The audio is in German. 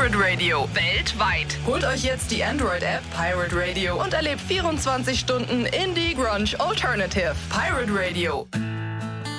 Pirate Radio. Weltweit. Holt euch jetzt die Android-App Pirate Radio und erlebt 24 Stunden Indie Grunge Alternative. Pirate Radio.